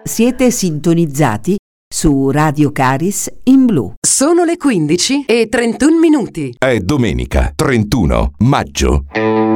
Siete sintonizzati su Radio Caris in blu. Sono le 15:31. È domenica 31 maggio.